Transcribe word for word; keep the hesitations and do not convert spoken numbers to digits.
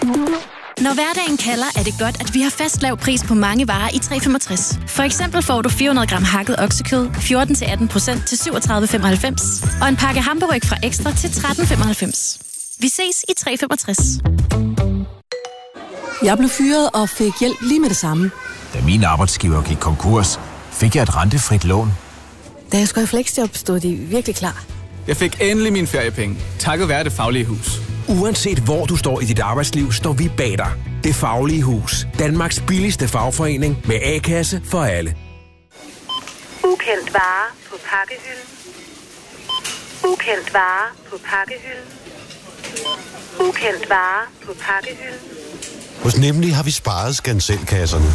Når hverdagen kalder, er det godt, at vi har fast lav pris på mange varer i tre femogtres. For eksempel får du fire hundrede gram hakket oksekød, fjorten til atten procent til syvogtredive femoghalvfems og en pakke hamburg fra Ekstra til tretten femoghalvfems. Vi ses i tre femogtres. Jeg blev fyret og fik hjælp lige med det samme. Da min arbejdsgiver gik konkurs, fik jeg et rentefrit lån. Da jeg skulle i fleksjob, stod de virkelig klar. Jeg fik endelig mine feriepenge, takket være Det Faglige Hus. Uanset hvor du står i dit arbejdsliv, står vi bag dig. Det Faglige Hus. Danmarks billigste fagforening med A-kasse for alle. Ukendt vare på pakkehylden. Ukendt vare på pakkehylden. Ukendt vare på pakkehylden. Hos Nemlig har vi sparet skanselkasserne.